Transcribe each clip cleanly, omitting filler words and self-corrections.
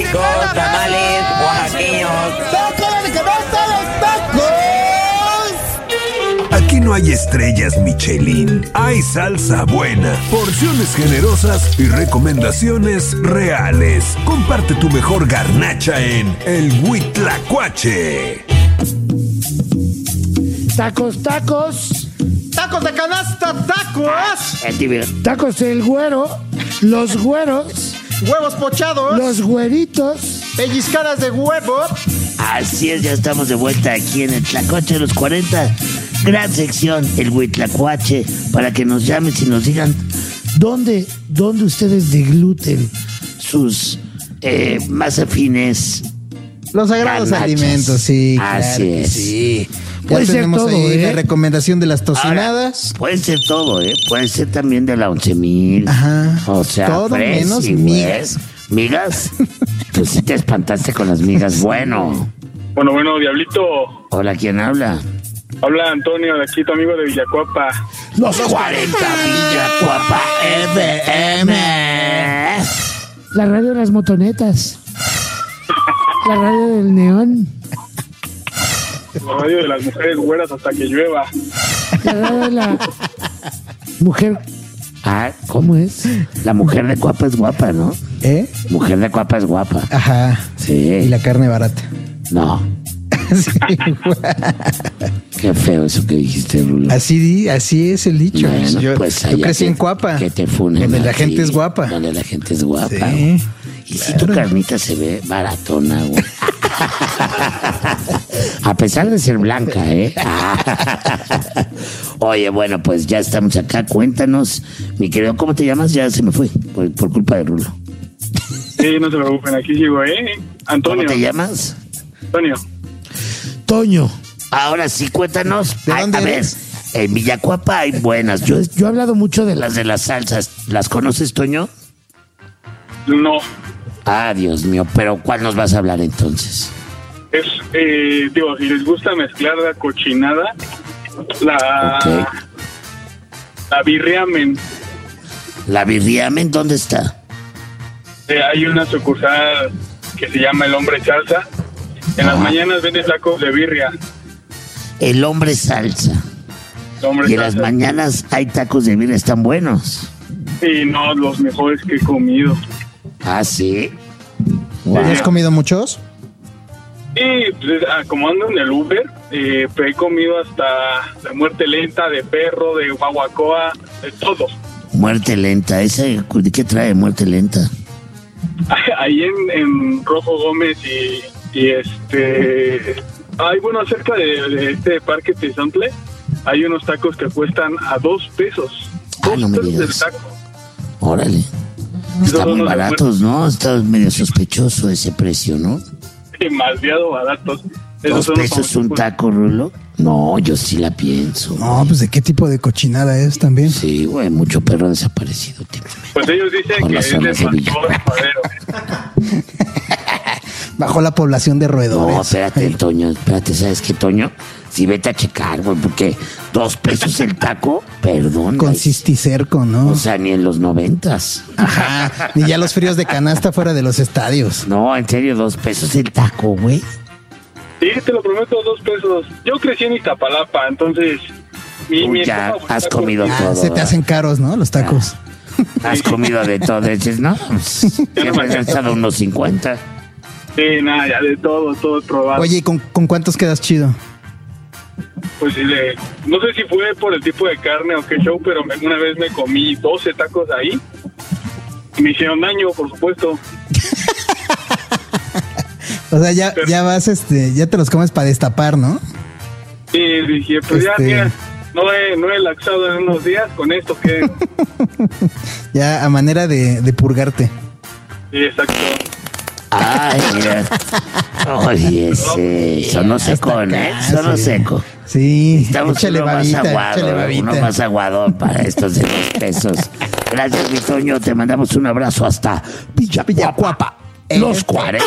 Con tamales oaxaqueños. ¡Sácale que no están los tacos! Aquí no hay estrellas Michelin, hay salsa buena, porciones generosas y recomendaciones reales. Comparte tu mejor garnacha en El Huitlacoche. Tacos, tacos. ¡Tacos de canasta, tacos! Tacos el güero. Los güeros. ¡Huevos pochados! Los güeritos. ¡Pellizcadas de huevo! Así es, ya estamos de vuelta aquí en el Tlacoche de los 40. Gran sección, el Huitlacoche, para que nos llamen y nos digan ¿Dónde ustedes degluten sus más afines. Los sagrados Garnachas. alimentos, sí. Así claro que es. Sí. Ya Puede ser tenemos todo, ahí la ¿eh? recomendación de las Ahora, tocinadas. puede ser todo, ¿eh? Puede ser también de la 11,000. Ajá. O sea, Todo menos y migas. ¿Migas? Tú sí te espantaste con las migas. Bueno. Bueno, Diablito. Hola, ¿quién habla? Habla Antonio, de aquí, tu amigo de Villacuapa. Los 40 Villacuapa FM. La radio de las motonetas. La radio del neón. La radio de las mujeres güeras hasta que llueva. La radio de la mujer. Ah, ¿Cómo es? la mujer de Cuapa es guapa, ¿no? ¿Eh? Mujer de Cuapa es guapa. Ajá. Sí. Y la carne barata. No. Sí, güey. Qué feo eso que dijiste, Rulo. así es el dicho. Bueno, yo pues yo allá crecí que- en Cuapa. Que te funen. Donde la aquí, gente es guapa. Donde la gente es guapa. Sí. Y si tu carnita se ve baratona, güey. A pesar de ser blanca, ¿eh? Oye, bueno, pues ya estamos acá. Cuéntanos, mi querido, ¿cómo te llamas? Ya se me fue, por culpa de Rulo. Sí, no se preocupen, aquí sigo, Antonio. ¿Cómo te llamas? Antonio. Toño. Ahora sí, cuéntanos. ¿De dónde a ver, eres? en Villacuapa hay buenas. Yo he hablado mucho de Las de las salsas, ¿las conoces, Toño? No. Ah, Dios mío, pero ¿cuál nos vas a hablar entonces? Es, si les gusta mezclar la cochinada, la birriamen. ¿La birriamen dónde está? Hay una sucursal que se llama El Hombre Salsa. En las mañanas vende tacos de birria. El hombre salsa. El Hombre Y en las Salsa. mañanas hay tacos de birria, están buenos. Sí, no, los mejores que he comido. Ah, sí. ¿Ya has comido muchos? Y pues, como ando en el Uber, he comido hasta de muerte lenta, de perro, de guaguacoa, de todo. Muerte lenta, ¿ese de qué trae muerte lenta? Ahí en Rojo Gómez y bueno, cerca de este parque Tezontle, hay unos tacos que cuestan a 2 pesos. Ah, no me 2 pesos el digas. taco. Órale. Están muy unos de baratos, ¿no? Está medio sospechoso ese precio, ¿no? Demasiado baratos. ¿2 Esos son los pesos un famosos. taco, Rulo? No, yo sí la pienso. No, pues ¿de qué tipo de cochinada es también? Sí, güey, mucho perro desaparecido últimamente. Pues ellos dicen Por que las es zonas de de Villa. Madero. Bajó la población de roedores. No, espérate, Toño, espérate, ¿sabes qué, Toño? Sí, vete a checar, güey, porque 2 pesos el taco, perdón. Con güey. cisticerco, ¿no? O sea, ni en los 90s. Ajá. Ni ya los fríos de canasta fuera de los estadios. No, en serio, 2 pesos el taco, güey. Sí, te lo prometo, 2 pesos. Yo crecí en Iztapalapa, entonces... Tú ya estómago has está comido cortito. todo. Se te hacen caros, ¿no? Los tacos. Has comido de todo. Dices, no, pues, siempre han estado unos 50. Sí, nada, ya de todo he probado. Oye, ¿y con cuántos quedas chido? Pues sí, no sé si fue por el tipo de carne o qué show, pero una vez me comí 12 tacos ahí. Y me hicieron daño, por supuesto. O sea, ya vas, ya te los comes para destapar, ¿no? Y dije, pues ya, mira, no he laxado en unos días, con esto que... Ya a manera de purgarte. Sí, exacto. Ay, mira. Oye, ese. Sonó secón, ¿eh? Sonó seco. Sí, Estamos échale uno más babita, aguado, échale babita. uno más aguadón para estos de 2 pesos. Gracias, mi Toño. Te mandamos un abrazo hasta Villacuapa. Los 40.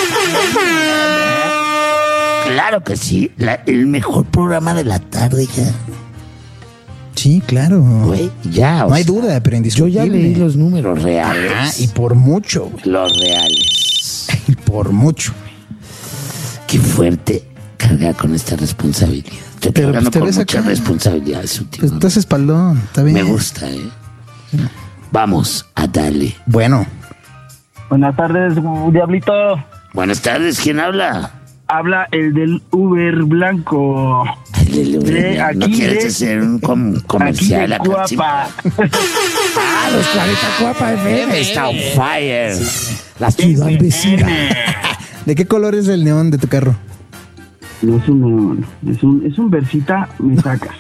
Claro que sí. El mejor programa de la tarde ya. Sí, claro. Güey, ya. No hay duda, pero Yo indiscutible. ya leí los números. Los reales. Ah, y por mucho, güey. Los reales. Por mucho. Qué fuerte cargar con esta responsabilidad. Estoy Pero, cargando pues, te con ves mucha acá. responsabilidad Pues últimamente. estás espaldón, está bien. Me gusta, Vamos a darle. Bueno, Buenas tardes, Diablito. Buenas tardes, ¿quién habla? Habla el del Uber blanco. ¿No aquí quieres de- hacer un Aquí comercial de acá? Sí. Cuapa. Ah, los 40 Cuapa FM. Está on fire. La ciudad vecina. ¿de qué color es el neón de tu carro? No es un neón, es un versita, me sacas.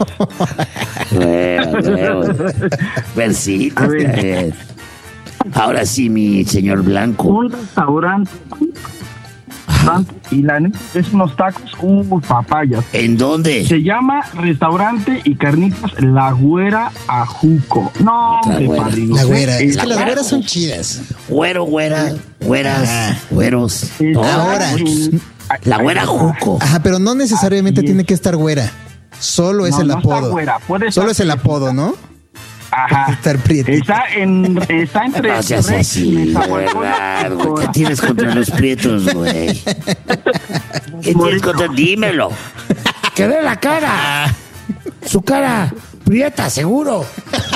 Versitos. A ver. está bien. Ahora sí, mi señor Blanco. Un restaurante. Y la neta es unos tacos, papayas. ¿En dónde? Se llama Restaurante y Carnitas La Güera Ajuco. No, La hombre, Güera. padrino. La güera. Es La que las güera. güeras son chidas. Güero, güera, güeras, güeros. Está Ahora. en- La güera Juco. Ajá, pero no necesariamente Así es. tiene que estar güera. Solo es No, el no está apodo. güera, puede Solo estar es el apodo, ¿no? Ajá. Estar prietita. Está entre No seas Rex, así, de Nezahualcóyotl verdad, y güey. ¿Qué Cora. tienes contra los prietos, güey? ¿Qué tienes contra? Dímelo. Que dé la cara. Su cara prieta, seguro.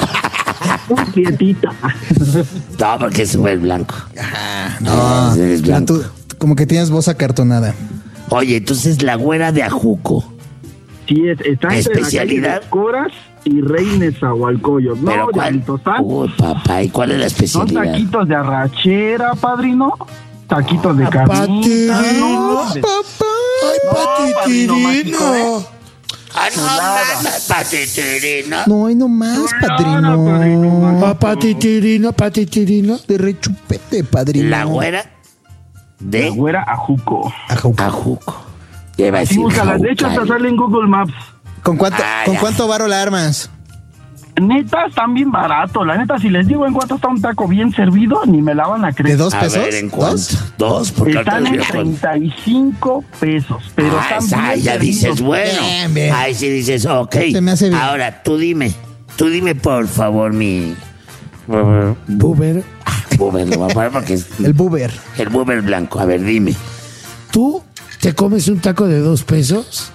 Prietita. No, porque es el blanco. No, eres blanco. tú como que tienes voz acartonada. Oye, entonces la güera de Ajuco. Sí, está entre ¿Especialidad? la calle de Coras y Rey Nezahualcóyotl. ¿Pero No, cuál? Diablito, están. Uy, papá, ¿y cuál es la Son especialidad? taquitos de arrachera, padrino. Taquitos de carnita. Patirino. No, de- Ay, padrino mágico, patitirino. Ah, no, mames, patitirino. No, hay nomás, padrino. padrino. Patitirino, patitirino. De rechupete, padrino. La güera La de Güera Ajuco. Ajuco. Ajuco. Ya iba a Sí, decir búscala. De hecho, hasta Jaucari. sale en Google Maps. ¿Con Ah, ya. cuánto varo la armas? Neta, están bien baratos. La neta, si les digo en cuánto está un taco bien servido, ni me la van a ¿De creer. 2 A pesos? ver, ¿en cuánto? ¿Dos? Porque ahorita Están en les voy a poner. 35 pesos. Pero Ah, están bien ya servidos. dices, bueno. Bien, bien. Ahí sí dices, ok. Se me hace bien. Ahora, tú dime por favor, mi... Buber, Buber, lo voy a poner porque es El buber. el Buber blanco. A ver, dime. ¿tú te comes un taco de 2 pesos?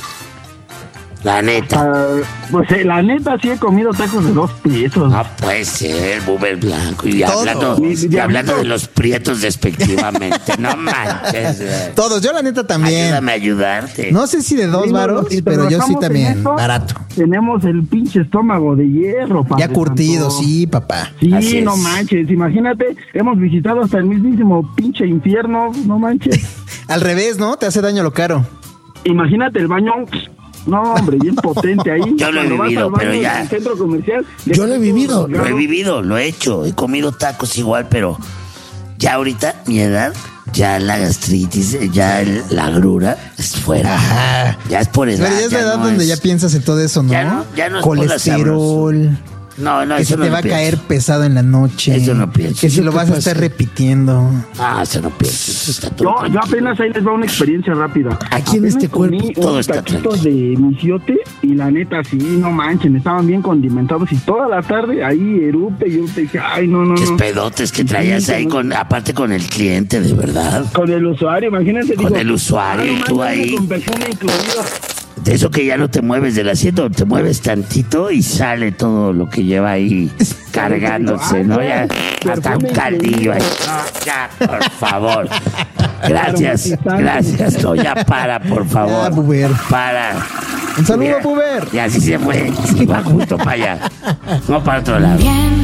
La neta. Ah, pues la neta, sí he comido tacos de 2 pesos. No puede ser, Buber blanco. Y Todo. hablando de los prietos despectivamente. No manches. güey. Todos, yo la neta también. Ayúdame a ayudarte. No sé si de 2 Sí, varos, si pero yo sí trabajamos en también. esto, Barato. Tenemos el pinche estómago de hierro, padre Ya curtido, santo. sí, papá. Sí, Así no es. manches. Imagínate, hemos visitado hasta el mismísimo pinche infierno. No manches. Al revés, ¿no? Te hace daño lo caro. Imagínate el baño. No, hombre, bien potente ahí. Yo lo he Cuando vas vivido, al baño pero ya. del centro comercial. Yo lo he vivido. Lo he vivido, lo he hecho. He comido tacos igual, pero ya ahorita, mi edad, ya la gastritis, ya la agrura es fuera. Ajá. Ya es por edad. Pero ya es la edad no donde es- ya piensas en todo eso, ¿no? Ya no es por la Colesterol. No, no, Que eso se no te lo va a pienso. caer pesado en la noche. Eso no pienso. Que si lo ¿Qué vas a pasa? estar repitiendo. Ah, eso no pienso. Eso está todo Yo tranquilo. apenas ahí les va una experiencia rápida. Aquí en Apenas este cuerpo comí todo unos está taquitos de misiote y la neta, sí, no manchen, estaban bien condimentados y toda la tarde ahí erupe y yo te dije, ay, no, no, Qué no. pedotes que traías ahí con, aparte con el cliente, de verdad. Con el usuario, imagínense. Con el usuario y tú ahí. Con perfume incluido. De eso que ya no te mueves del asiento, te mueves tantito y sale todo lo que lleva ahí cargándose, ¿no? Ya hasta un caldillo ahí. Ya, por favor. Gracias, gracias. No, ya para, por favor. Ya, Buber. Para. Un saludo, Mira, Buber. Y así se fue. Se va justo para allá. No para otro lado. Bien.